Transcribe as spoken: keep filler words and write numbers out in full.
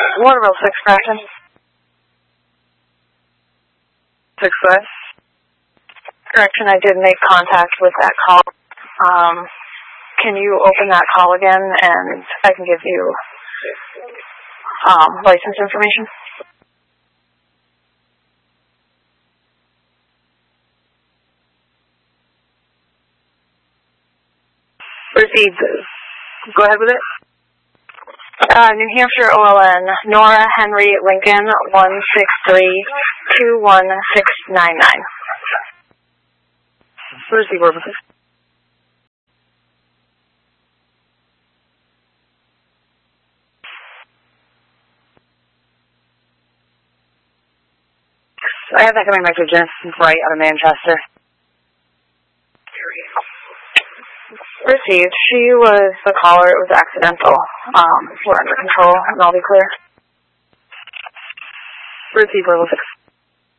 Waterville six, correction. six five? Correction, I did make contact with that call. Um, can you open that call again, and I can give you um, license information? Proceed. Go ahead with it. Uh, New Hampshire O L N, Nora Henry Lincoln, one six three two one six nine nine. Proceed, word with it. I have that coming back to Genesis Bright out of Manchester. Received. She was the caller. It was accidental. Um, we're under control, and I'll be clear. Proceed, level six.